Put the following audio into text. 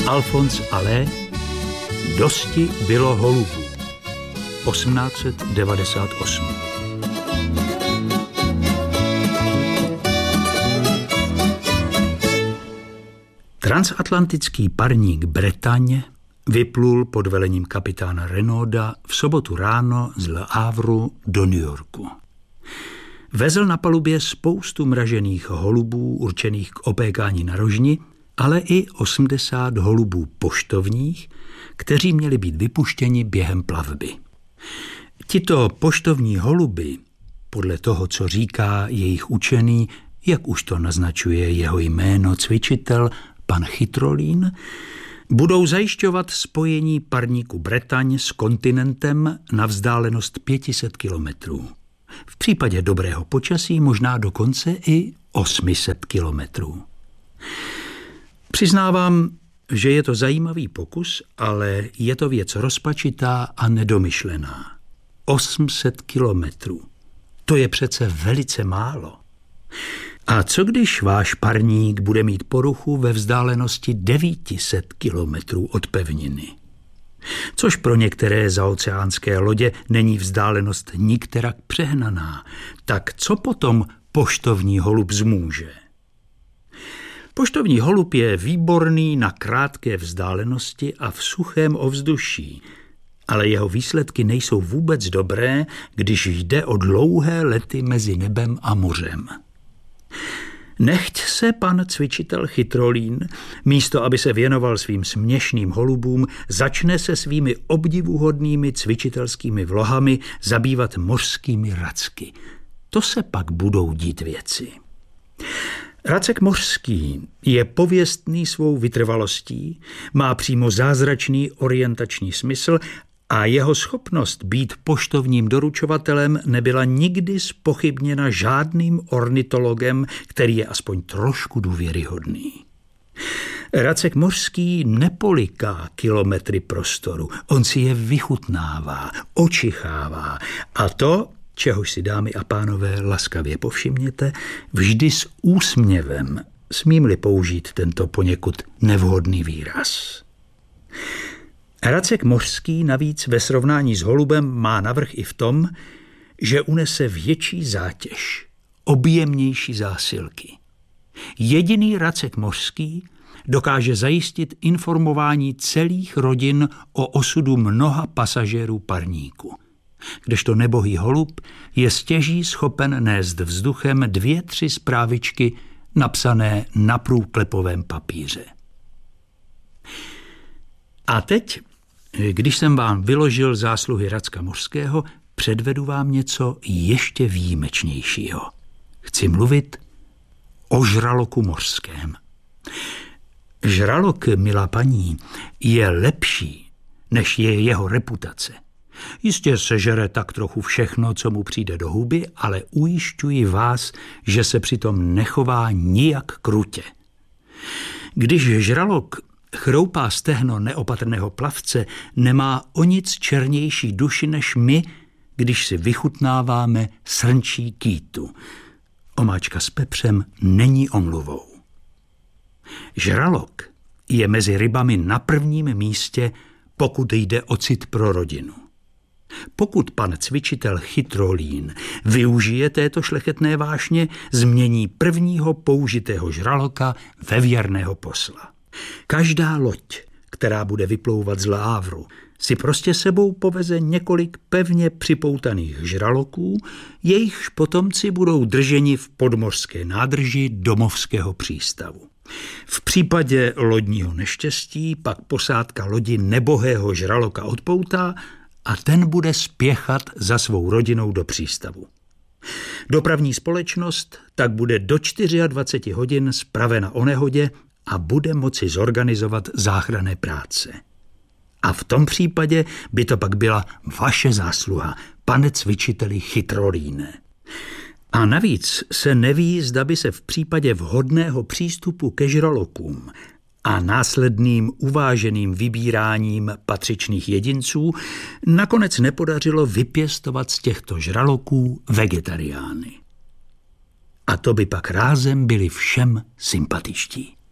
Alphonse Allais, Dosti bylo holubů, 1898. Transatlantický parník Bretagne vyplul pod velením kapitána Renauda v sobotu ráno z Le Havru do New Yorku. Vezl na palubě spoustu mražených holubů určených k opékání na rožni, ale i 80 holubů poštovních, kteří měli být vypuštěni během plavby. Tito poštovní holuby, podle toho, co říká jejich učený, jak už to naznačuje jeho jméno cvičitel, pan Chytrolín, budou zajišťovat spojení parníku Bretagne s kontinentem na vzdálenost 500 kilometrů. V případě dobrého počasí možná dokonce i 800 kilometrů. Přiznávám, že je to zajímavý pokus, ale je to věc rozpačitá a nedomyšlená. 800 kilometrů. To je přece velice málo. A co když váš parník bude mít poruchu ve vzdálenosti 900 kilometrů od pevniny? Což pro některé zaoceánské lodě není vzdálenost nikterak přehnaná. Tak co potom poštovní holub zmůže? Poštovní holub je výborný na krátké vzdálenosti a v suchém ovzduší, ale jeho výsledky nejsou vůbec dobré, když jde o dlouhé lety mezi nebem a mořem. Nechť se pan cvičitel Chytrolín, místo aby se věnoval svým směšným holubům, začne se svými obdivuhodnými cvičitelskými vlohami zabývat mořskými racky. To se pak budou dít věci. Racek mořský je pověstný svou vytrvalostí, má přímo zázračný orientační smysl a jeho schopnost být poštovním doručovatelem nebyla nikdy zpochybněna žádným ornitologem, který je aspoň trošku důvěryhodný. Racek mořský nepoliká kilometry prostoru, on si je vychutnává, očichává a to, čehož si dámy a pánové laskavě povšimněte, vždy s úsměvem, smím-li použít tento poněkud nevhodný výraz. Racek mořský navíc ve srovnání s holubem má navrch i v tom, že unese větší zátěž, objemnější zásilky. Jediný racek mořský dokáže zajistit informování celých rodin o osudu mnoha pasažérů parníku, kdežto nebohý holub je stěží schopen nést vzduchem 2-3 zprávičky napsané na průklepovém papíře. A teď, když jsem vám vyložil zásluhy Racka mořského, předvedu vám něco ještě výjimečnějšího. Chci mluvit o žraloku mořském. Žralok, milá paní, je lepší, než je jeho reputace. Jistě sežere tak trochu všechno, co mu přijde do huby, ale ujišťuji vás, že se přitom nechová nijak krutě. Když žralok chroupá stehno neopatrného plavce, nemá o nic černější duši než my, když si vychutnáváme srnčí kýtu. Omáčka s pepřem není omluvou. Žralok je mezi rybami na prvním místě, pokud jde o cit pro rodinu. Pokud pan cvičitel Chytrolín využije této šlechetné vášně, změní prvního použitého žraloka ve věrného posla. Každá loď, která bude vyplouvat z Le Havru, si prostě sebou poveze několik pevně připoutaných žraloků, jejichž potomci budou drženi v podmořské nádrži domovského přístavu. V případě lodního neštěstí pak posádka lodi nebohého žraloka odpoutá a ten bude spěchat za svou rodinou do přístavu. Dopravní společnost tak bude do 24 hodin zpravena o nehodě a bude moci zorganizovat záchranné práce. A v tom případě by to pak byla vaše zásluha, pane cvičiteli Chytrolíne. A navíc se neví, zda by se v případě vhodného přístupu ke žralokům a následným uváženým vybíráním patřičných jedinců nakonec nepodařilo vypěstovat z těchto žraloků vegetariány. A to by pak rázem byli všem sympatičtí.